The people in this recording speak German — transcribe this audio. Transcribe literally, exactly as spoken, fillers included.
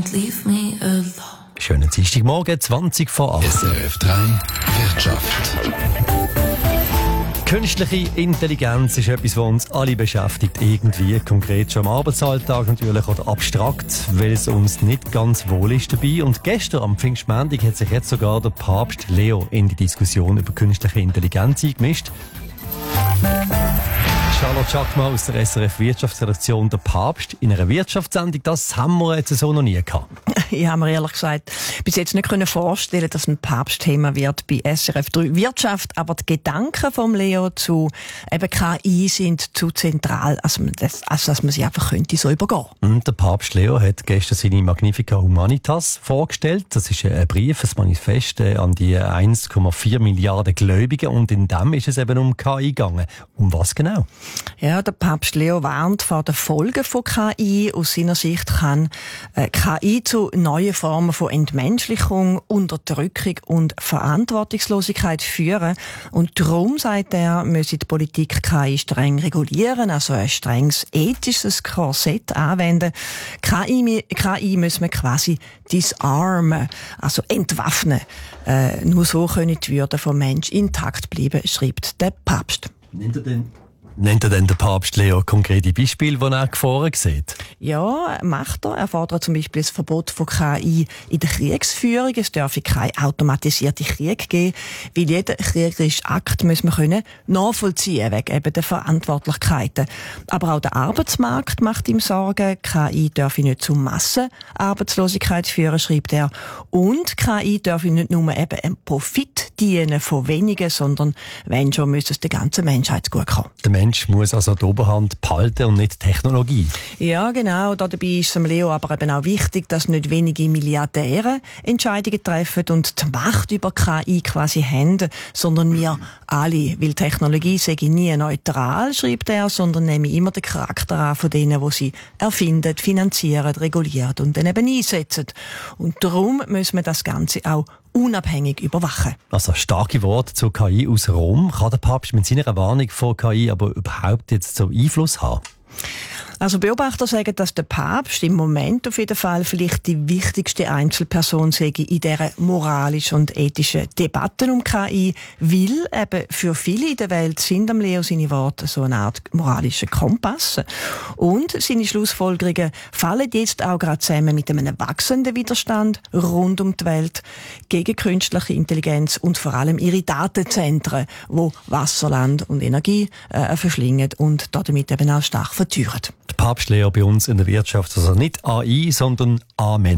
don't leave me alone. Schönen Dienstagmorgen, zwanzig vor acht. S R F drei Wirtschaft. Künstliche Intelligenz ist etwas, was uns alle beschäftigt, irgendwie. Konkret schon im Arbeitsalltag natürlich oder abstrakt, weil es uns nicht ganz wohl ist dabei. Und gestern am Pfingstmontag hat sich jetzt sogar der Papst Leo in die Diskussion über künstliche Intelligenz eingemischt. Charlotte Schackmann aus der S R F Wirtschaftsredaktion, der Papst in einer Wirtschaftssendung, das haben wir jetzt so noch nie gehabt. Ich habe mir ehrlich gesagt bis jetzt nicht können vorstellen, dass ein Papstthema wird bei S R F drei Wirtschaft, aber die Gedanken vom Leo zu eben K I sind zu zentral, als, man das, als dass man sie einfach könnte so übergehen. Und der Papst Leo hat gestern seine Magnifica Humanitas vorgestellt. Das ist ein Brief, ein Manifest an die eins Komma vier Milliarden Gläubigen, und in dem ist es eben um K I gegangen. Um was genau? Ja, der Papst Leo warnt vor den Folgen von K I. Aus seiner Sicht kann äh, K I zu neuen Formen von Entmenschlichung, Unterdrückung und Verantwortungslosigkeit führen. Und darum, sagt er, müsse die Politik K I streng regulieren, also ein strenges ethisches Korsett anwenden. K I, K I müssen wir quasi disarmen, also entwaffnen. Äh, nur so können die Würde vom Mensch intakt bleiben, schreibt der Papst. Nennt er denn Nennt er denn der Papst Leo konkrete Beispiele, die er Gefahren sieht? Ja, macht er. Er fordert zum Beispiel das Verbot von K I in der Kriegsführung. Es dürfe kein automatisierten Krieg geben, weil jeder kriegerische Akt muss man können nachvollziehen, wegen eben der Verantwortlichkeiten. Aber auch der Arbeitsmarkt macht ihm Sorgen. K I dürfe nicht zu Massenarbeitslosigkeit führen, schreibt er. Und K I dürfe nicht nur eben einen Profit dienen von wenigen, sondern wenn schon, müsste es der ganzen Menschheit gut kommen. Der Mensch muss also die Oberhand behalten und nicht die Technologie. Ja, genau. Dabei ist es dem Leo aber eben auch wichtig, dass nicht wenige Milliardäre Entscheidungen treffen und die Macht über K I quasi haben, sondern wir alle. Weil Technologie sei nie neutral, schreibt er, sondern nehme immer den Charakter an von denen, die sie erfinden, finanzieren, regulieren und dann eben einsetzen. Und darum müssen wir das Ganze auch unabhängig überwachen. Also starke Worte zur K I aus Rom. Kann der Papst mit seiner Warnung vor K I aber überhaupt jetzt so Einfluss haben? Also Beobachter sagen, dass der Papst im Moment auf jeden Fall vielleicht die wichtigste Einzelperson sei in dieser moralischen und ethischen Debatte um K I, weil eben für viele in der Welt sind am Leo seine Worte so eine Art moralischer Kompass. Und seine Schlussfolgerungen fallen jetzt auch gerade zusammen mit einem wachsenden Widerstand rund um die Welt gegen künstliche Intelligenz und vor allem ihre Datenzentren, wo Wasser, Land und Energie äh, verschlingen und damit eben auch stark verteuern. Der Papst Leo bei uns in der Wirtschaft, also nicht A I, sondern Amen.